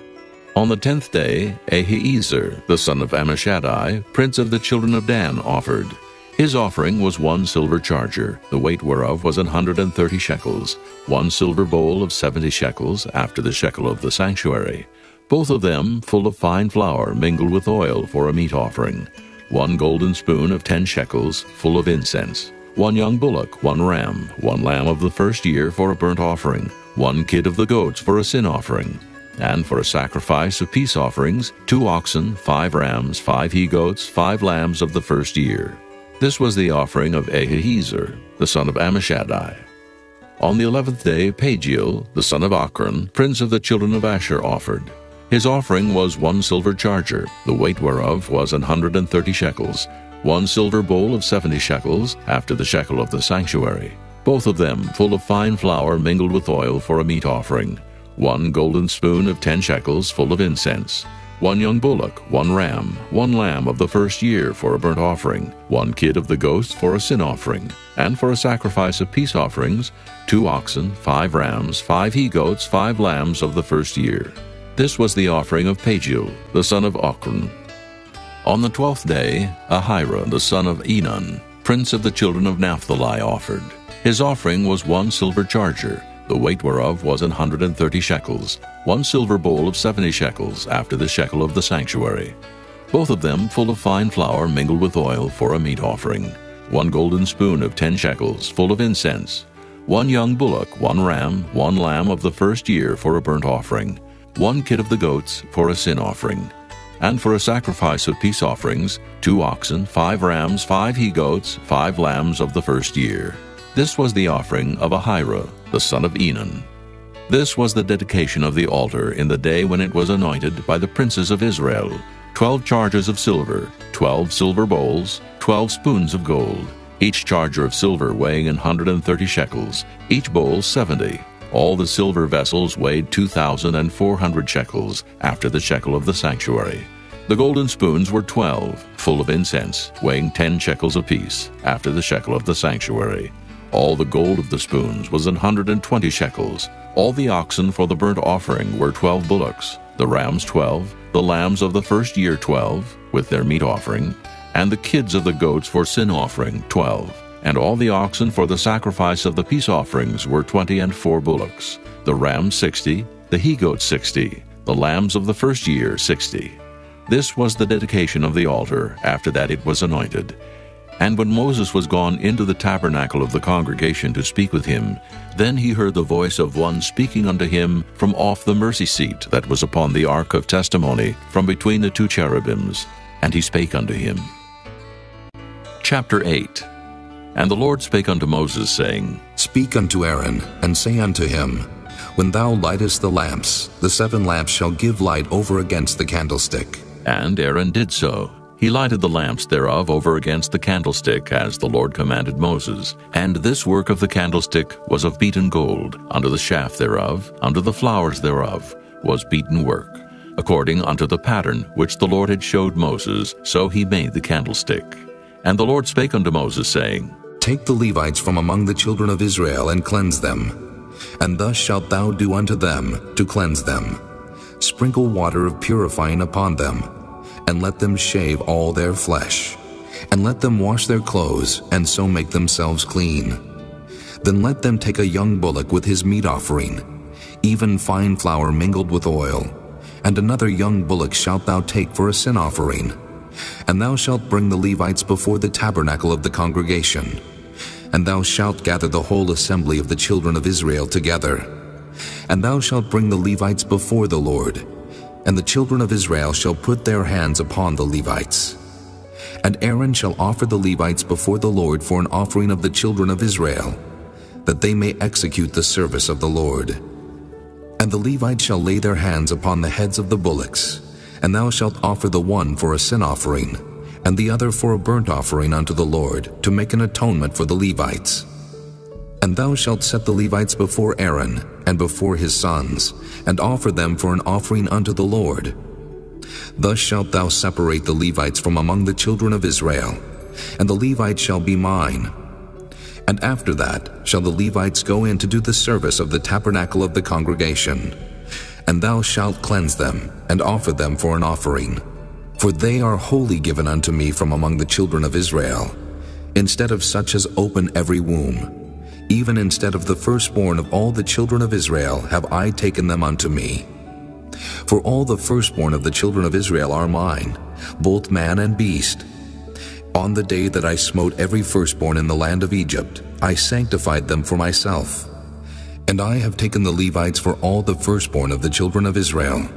On the 10th day, Ahiezer, the son of Ammishaddai, prince of the children of Dan, offered. His offering was 1 silver charger, the weight whereof was 130 shekels, 1 silver bowl of 70 shekels after the shekel of the sanctuary, both of them full of fine flour mingled with oil for a meat offering, 1 golden spoon of 10 shekels full of incense, 1 young bullock, 1 ram, 1 lamb of the first year for a burnt offering, 1 kid of the goats for a sin offering, and for a sacrifice of peace offerings, 2 oxen, 5 rams, 5 he-goats, 5 lambs of the first year. This was the offering of Ahiezer, the son of Ammishaddai. On the 11th day, Pagiel, the son of Ochran, prince of the children of Asher, offered. His offering was 1 silver charger, the weight whereof was 130 shekels, 1 silver bowl of 70 shekels, after the shekel of the sanctuary, both of them full of fine flour mingled with oil for a meat offering, 1 golden spoon of 10 shekels full of incense, 1 young bullock, 1 ram, 1 lamb of the first year for a burnt offering, 1 kid of the goats for a sin offering, and for a sacrifice of peace offerings, 2 oxen, 5 rams, 5 he-goats, 5 lambs of the first year. This was the offering of Pagiel, the son of Ochran. On the 12th day, Ahira, the son of Enan, prince of the children of Naphtali, offered. His offering was 1 silver charger, the weight whereof was 130 shekels, 1 silver bowl of 70 shekels, after the shekel of the sanctuary, both of them full of fine flour mingled with oil for a meat offering, 1 golden spoon of 10 shekels, full of incense, 1 young bullock, 1 ram, 1 lamb of the first year for a burnt offering, 1 kid of the goats for a sin offering, and for a sacrifice of peace offerings, 2 oxen, 5 rams, 5 he-goats, 5 lambs of the first year. This was the offering of Ahira, the son of Enan. This was the dedication of the altar in the day when it was anointed by the princes of Israel, 12 chargers of silver, 12 silver bowls, 12 spoons of gold, each charger of silver weighing 130 shekels, each bowl 70. All the silver vessels weighed 2,400 shekels, after the shekel of the sanctuary. The golden spoons were 12, full of incense, weighing 10 shekels apiece, after the shekel of the sanctuary. All the gold of the spoons was 120 shekels. All the oxen for the burnt offering were 12 bullocks, the rams 12, the lambs of the first year 12, with their meat offering, and the kids of the goats for sin offering 12. And all the oxen for the sacrifice of the peace offerings were 24 bullocks, the rams 60, the he-goats 60, the lambs of the first year 60. This was the dedication of the altar, after that it was anointed. And when Moses was gone into the tabernacle of the congregation to speak with him, then he heard the voice of one speaking unto him from off the mercy seat that was upon the ark of testimony, from between the 2 cherubims. And he spake unto him. Chapter 8. And the Lord spake unto Moses, saying, Speak unto Aaron, and say unto him, When thou lightest the lamps, the 7 lamps shall give light over against the candlestick. And Aaron did so. He lighted the lamps thereof over against the candlestick, as the Lord commanded Moses. And this work of the candlestick was of beaten gold. Under the shaft thereof, under the flowers thereof, was beaten work. According unto the pattern which the Lord had showed Moses, so he made the candlestick. And the Lord spake unto Moses, saying, Take the Levites from among the children of Israel, and cleanse them. And thus shalt thou do unto them, to cleanse them. Sprinkle water of purifying upon them, and let them shave all their flesh, and let them wash their clothes, and so make themselves clean. Then let them take a young bullock with his meat offering, even fine flour mingled with oil, and another young bullock shalt thou take for a sin offering. And thou shalt bring the Levites before the tabernacle of the congregation, and thou shalt gather the whole assembly of the children of Israel together. And thou shalt bring the Levites before the Lord, and the children of Israel shall put their hands upon the Levites. And Aaron shall offer the Levites before the Lord for an offering of the children of Israel, that they may execute the service of the Lord. And the Levites shall lay their hands upon the heads of the bullocks, and thou shalt offer the one for a sin offering, and the other for a burnt offering unto the Lord, to make an atonement for the Levites. And thou shalt set the Levites before Aaron, and before his sons, and offer them for an offering unto the Lord. Thus shalt thou separate the Levites from among the children of Israel, and the Levites shall be mine. And after that shall the Levites go in to do the service of the tabernacle of the congregation. And thou shalt cleanse them, and offer them for an offering. For they are wholly given unto me from among the children of Israel, instead of such as open every womb. Even instead of the firstborn of all the children of Israel have I taken them unto me. For all the firstborn of the children of Israel are mine, both man and beast. On the day that I smote every firstborn in the land of Egypt, I sanctified them for myself. And I have taken the Levites for all the firstborn of the children of Israel.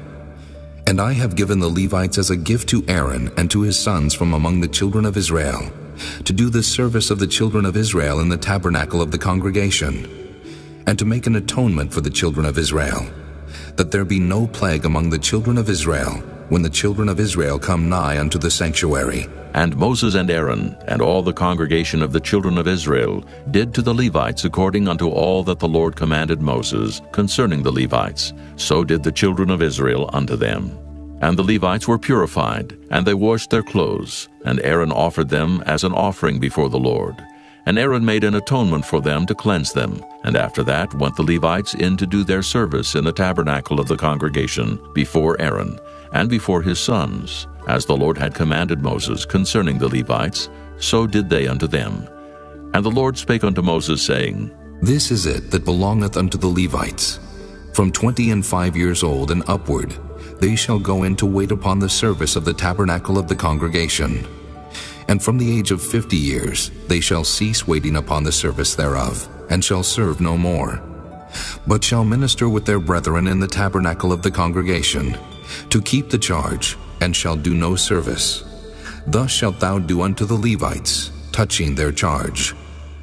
And I have given the Levites as a gift to Aaron and to his sons from among the children of Israel, to do the service of the children of Israel in the tabernacle of the congregation, and to make an atonement for the children of Israel, that there be no plague among the children of Israel, when the children of Israel come nigh unto the sanctuary. And Moses and Aaron, and all the congregation of the children of Israel, did to the Levites according unto all that the Lord commanded Moses concerning the Levites. So did the children of Israel unto them. And the Levites were purified, and they washed their clothes, and Aaron offered them as an offering before the Lord. And Aaron made an atonement for them to cleanse them. And after that went the Levites in to do their service in the tabernacle of the congregation before Aaron, and before his sons. As the Lord had commanded Moses concerning the Levites, so did they unto them. And the Lord spake unto Moses, saying, This is it that belongeth unto the Levites. From 25 years old and upward, they shall go in to wait upon the service of the tabernacle of the congregation. And from the age of 50 years they shall cease waiting upon the service thereof, and shall serve no more, but shall minister with their brethren in the tabernacle of the congregation, to keep the charge, and shall do no service. Thus shalt thou do unto the Levites, touching their charge.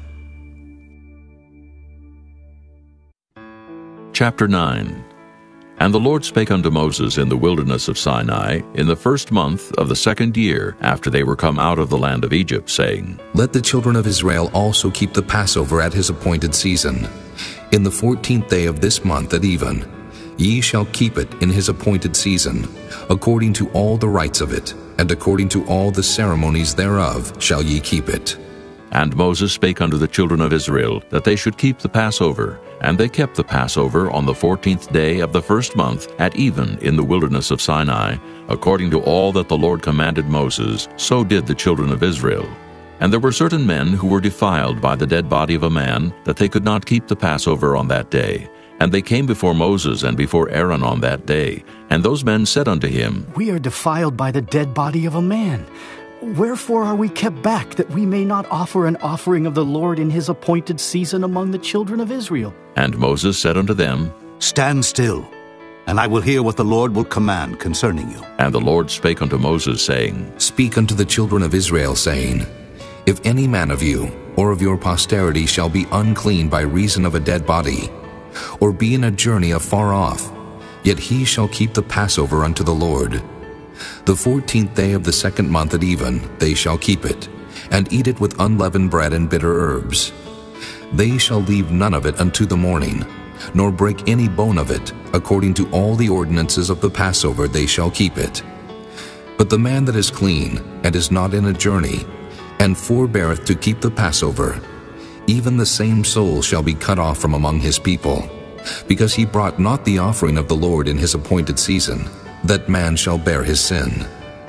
Chapter 9. And the Lord spake unto Moses in the wilderness of Sinai in the 1st month of the 2nd year after they were come out of the land of Egypt, saying, Let the children of Israel also keep the Passover at his appointed season. In the 14th day of this month at even, ye shall keep it in his appointed season, according to all the rites of it, and according to all the ceremonies thereof shall ye keep it. And Moses spake unto the children of Israel that they should keep the Passover. And they kept the Passover on the 14th day of the 1st month at even in the wilderness of Sinai, according to all that the Lord commanded Moses, so did the children of Israel. And there were certain men who were defiled by the dead body of a man, that they could not keep the Passover on that day. And they came before Moses and before Aaron on that day. And those men said unto him, We are defiled by the dead body of a man. Wherefore are we kept back, that we may not offer an offering of the Lord in his appointed season among the children of Israel? And Moses said unto them, Stand still, and I will hear what the Lord will command concerning you. And the Lord spake unto Moses, saying, Speak unto the children of Israel, saying, If any man of you, or of your posterity, shall be unclean by reason of a dead body, or be in a journey afar off, yet he shall keep the Passover unto the Lord. The 14th day of the 2nd month at even they shall keep it, and eat it with unleavened bread and bitter herbs. They shall leave none of it unto the morning, nor break any bone of it. According to all the ordinances of the Passover they shall keep it. But the man that is clean, and is not in a journey, and forbeareth to keep the Passover, even the same soul shall be cut off from among his people, because he brought not the offering of the Lord in his appointed season. That man shall bear his sin.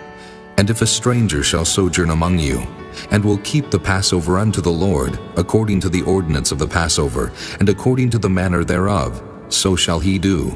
And if a stranger shall sojourn among you, and will keep the Passover unto the Lord, according to the ordinance of the Passover, and according to the manner thereof, so shall he do.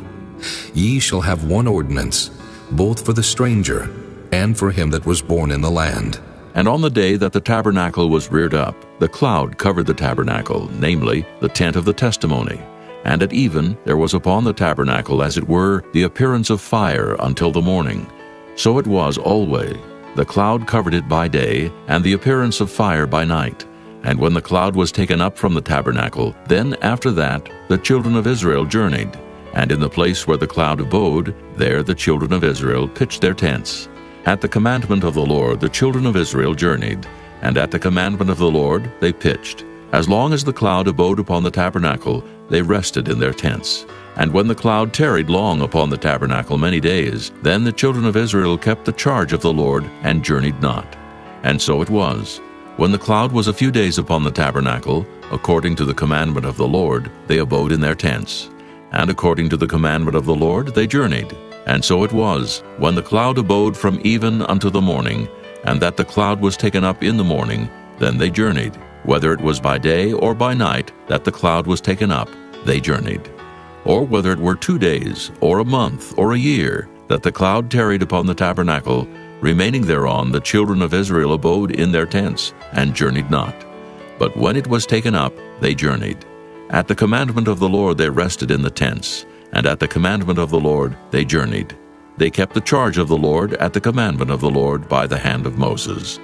Ye shall have one ordinance, both for the stranger, and for him that was born in the land. And on the day that the tabernacle was reared up, the cloud covered the tabernacle, namely, the tent of the testimony. And at even there was upon the tabernacle, as it were, the appearance of fire until the morning. So it was alway. The cloud covered it by day, and the appearance of fire by night. And when the cloud was taken up from the tabernacle, then after that the children of Israel journeyed. And in the place where the cloud abode, there the children of Israel pitched their tents. At the commandment of the Lord the children of Israel journeyed, and at the commandment of the Lord they pitched. As long as the cloud abode upon the tabernacle, they rested in their tents. And when the cloud tarried long upon the tabernacle many days, then the children of Israel kept the charge of the Lord, and journeyed not. And so it was. When the cloud was a few days upon the tabernacle, according to the commandment of the Lord, they abode in their tents. And according to the commandment of the Lord they journeyed. And so it was, when the cloud abode from even unto the morning, and that the cloud was taken up in the morning, then they journeyed. Whether it was by day or by night that the cloud was taken up, they journeyed. Or whether it were 2 days, or a month, or a year, that the cloud tarried upon the tabernacle, remaining thereon the children of Israel abode in their tents, and journeyed not. But when it was taken up, they journeyed. At the commandment of the Lord they rested in the tents, and at the commandment of the Lord they journeyed. They kept the charge of the Lord at the commandment of the Lord by the hand of Moses.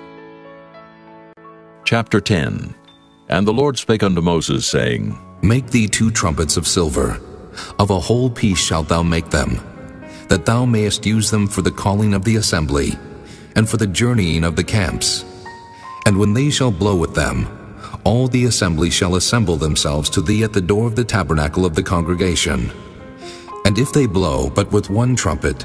Chapter 10. And the Lord spake unto Moses, saying, Make thee 2 trumpets of silver. Of a whole piece shalt thou make them, that thou mayest use them for the calling of the assembly, and for the journeying of the camps. And when they shall blow with them, all the assembly shall assemble themselves to thee at the door of the tabernacle of the congregation. And if they blow but with 1 trumpet,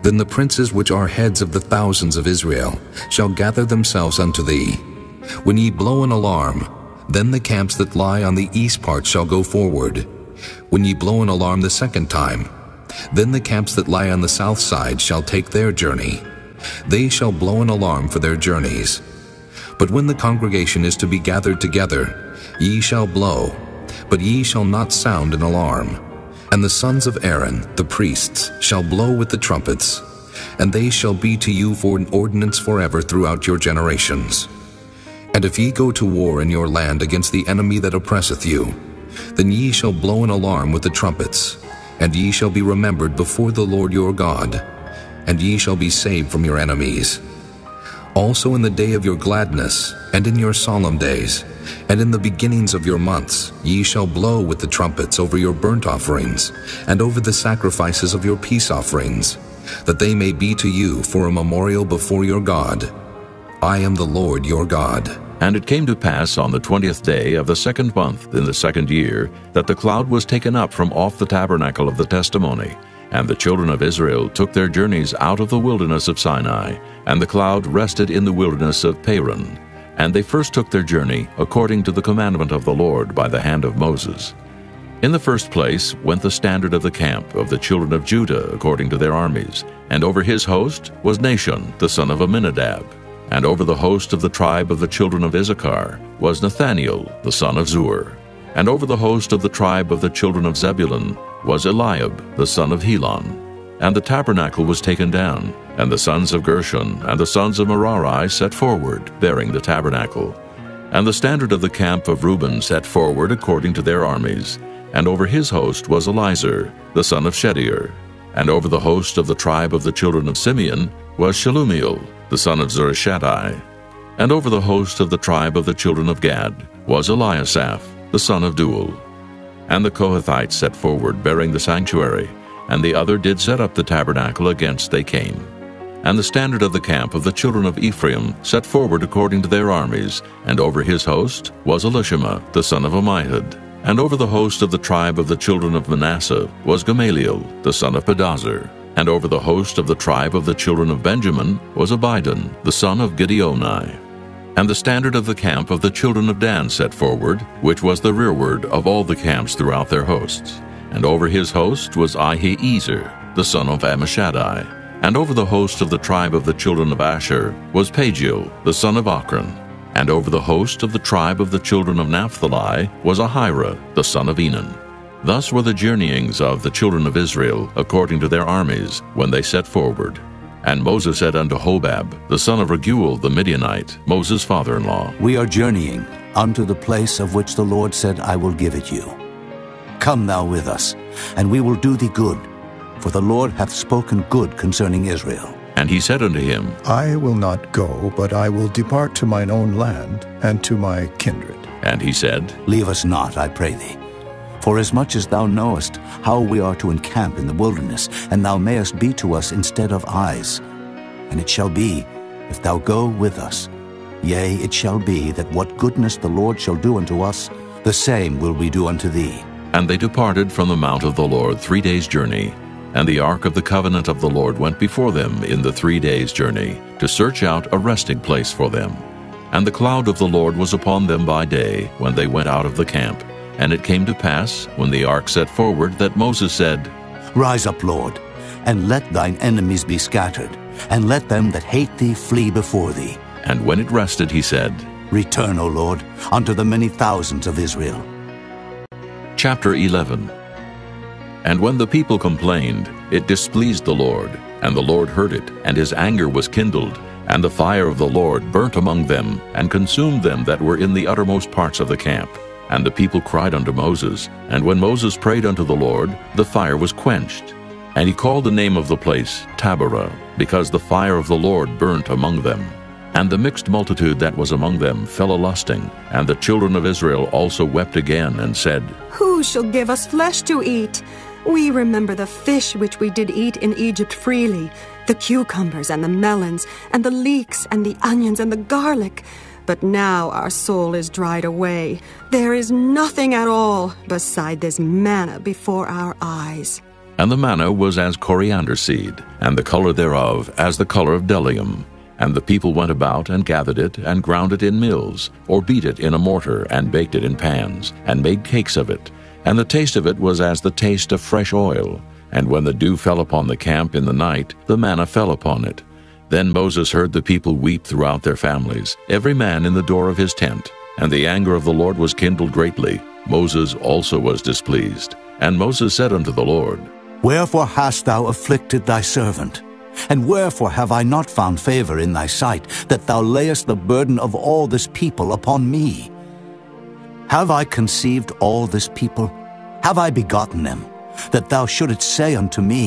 Then the princes which are heads of the thousands of Israel shall gather themselves unto thee. When ye blow an alarm, then the camps that lie on the east part shall go forward. When ye blow an alarm the second time, then the camps that lie on the south side shall take their journey. They shall blow an alarm for their journeys. But when the congregation is to be gathered together, ye shall blow, but ye shall not sound an alarm. And the sons of Aaron, the priests, shall blow with the trumpets, and they shall be to you for an ordinance forever throughout your generations. And if ye go to war in your land against the enemy that oppresseth you, then ye shall blow an alarm with the trumpets, and ye shall be remembered before the Lord your God, and ye shall be saved from your enemies. Also in the day of your gladness, and in your solemn days, and in the beginnings of your months, ye shall blow with the trumpets over your burnt offerings, and over the sacrifices of your peace offerings, that they may be to you for a memorial before your God. I am the Lord your God. And it came to pass on the 20th day of the second month in the second year, that the cloud was taken up from off the tabernacle of the testimony. And the children of Israel took their journeys out of the wilderness of Sinai, and the cloud rested in the wilderness of Paran. And they first took their journey according to the commandment of the Lord by the hand of Moses. In the first place went the standard of the camp of the children of Judah according to their armies, and over his host was Nahshon the son of Amminadab. And over the host of the tribe of the children of Issachar was Nathaniel the son of Zuar. And over the host of the tribe of the children of Zebulun was Eliab the son of Helon. And the tabernacle was taken down, and the sons of Gershon and the sons of Merari set forward, bearing the tabernacle. And the standard of the camp of Reuben set forward according to their armies, and over his host was Elizur the son of Shedeur. And over the host of the tribe of the children of Simeon was Shelumiel the son of Zurishaddai. And over the host of the tribe of the children of Gad was Eliasaph the son of Deuel. And the Kohathites set forward, bearing the sanctuary, and the other did set up the tabernacle against they came. And the standard of the camp of the children of Ephraim set forward according to their armies, and over his host was Elishama the son of Ammihud. And over the host of the tribe of the children of Manasseh was Gamaliel the son of Pedazur. And over the host of the tribe of the children of Benjamin was Abidan the son of Gideoni. And the standard of the camp of the children of Dan set forward, which was the rearward of all the camps throughout their hosts. And over his host was Ahiezer the son of Ammishaddai. And over the host of the tribe of the children of Asher was Pagiel the son of Ochran. And over the host of the tribe of the children of Naphtali was Ahira the son of Enan. Thus were the journeyings of the children of Israel according to their armies when they set forward. And Moses said unto Hobab the son of Raguel the Midianite, Moses' father-in-law, We are journeying unto the place of which the Lord said, I will give it you. Come thou with us, and we will do thee good, for the Lord hath spoken good concerning Israel. And he said unto him, I will not go, but I will depart to mine own land and to my kindred. And he said, Leave us not, I pray thee. For as much as thou knowest how we are to encamp in the wilderness, and thou mayest be to us instead of eyes. And it shall be, if thou go with us, yea, it shall be that what goodness the Lord shall do unto us, the same will we do unto thee. And they departed from the mount of the Lord 3 days' journey. And the ark of the covenant of the Lord went before them in the 3 days' journey, to search out a resting place for them. And the cloud of the Lord was upon them by day, when they went out of the camp. And it came to pass, when the ark set forward, that Moses said, Rise up, Lord, and let thine enemies be scattered, and let them that hate thee flee before thee. And when it rested, he said, Return, O Lord, unto the many thousands of Israel. Chapter 11. And when the people complained, it displeased the Lord, and the Lord heard it, and his anger was kindled, and the fire of the Lord burnt among them, and consumed them that were in the uttermost parts of the camp. And the people cried unto Moses, and when Moses prayed unto the Lord, the fire was quenched. And he called the name of the place Taberah, because the fire of the Lord burnt among them. And the mixed multitude that was among them fell a-lusting, and the children of Israel also wept again, and said, Who shall give us flesh to eat? We remember the fish which we did eat in Egypt freely, the cucumbers and the melons, and the leeks and the onions and the garlic. But now our soul is dried away. There is nothing at all beside this manna before our eyes. And the manna was as coriander seed, and the color thereof as the color of bdellium. And the people went about and gathered it, and ground it in mills, or beat it in a mortar, and baked it in pans, and made cakes of it. And the taste of it was as the taste of fresh oil. And when the dew fell upon the camp in the night, the manna fell upon it. Then Moses heard the people weep throughout their families, every man in the door of his tent. And the anger of the Lord was kindled greatly. Moses also was displeased. And Moses said unto the Lord, Wherefore hast thou afflicted thy servant? And wherefore have I not found favor in thy sight, that thou layest the burden of all this people upon me? Have I conceived all this people? Have I begotten them, that thou shouldest say unto me,